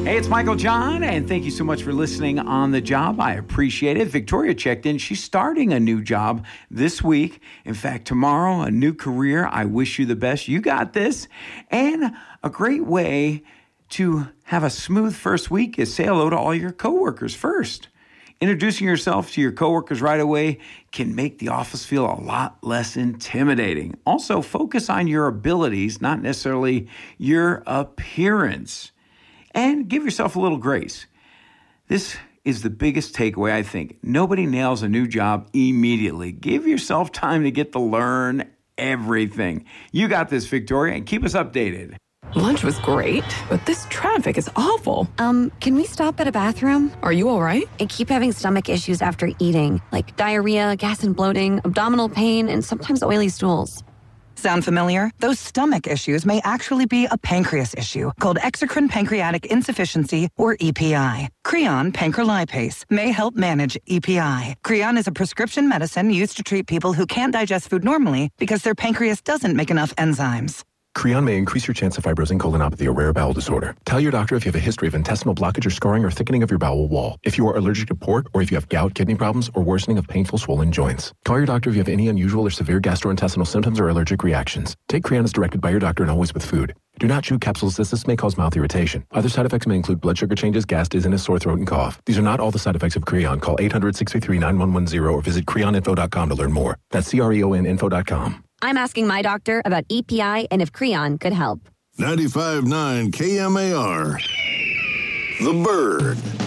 Hey, it's Michael John, and thank you so much for listening on the job. I appreciate it. Victoria checked in. She's starting a new job this week. In fact, tomorrow, a new career. I wish you the best. You got this. And a great way to have a smooth first week is say hello to all your coworkers first. Introducing yourself to your coworkers right away can make the office feel a lot less intimidating. Also, focus on your abilities, not necessarily your appearance. And give yourself a little grace. This is the biggest takeaway, I think. Nobody nails a new job immediately. Give yourself time to get to learn everything. You got this, Victoria, and keep us updated. Lunch was great, but this traffic is awful. Can we stop at a bathroom? Are you all right? I keep having stomach issues after eating, like diarrhea, gas and bloating, abdominal pain, and sometimes oily stools. Sound familiar? Those stomach issues may actually be a pancreas issue called exocrine pancreatic insufficiency, or EPI. Creon pancrelipase may help manage EPI. Creon is a prescription medicine used to treat people who can't digest food normally because their pancreas doesn't make enough enzymes. Creon may increase your chance of fibrosing colonopathy, a rare bowel disorder. Tell your doctor if you have a history of intestinal blockage or scarring or thickening of your bowel wall, if you are allergic to pork, or if you have gout, kidney problems, or worsening of painful swollen joints. Call your doctor if you have any unusual or severe gastrointestinal symptoms or allergic reactions. Take Creon as directed by your doctor and always with food. Do not chew capsules as this may cause mouth irritation. Other side effects may include blood sugar changes, gas, dizziness, sore throat, and cough. These are not all the side effects of Creon. Call 800-633-9110 or visit creoninfo.com to learn more. That's creoninfo.com. I'm asking my doctor about EPI and if Creon could help. 95.9 KMAR. The Bird.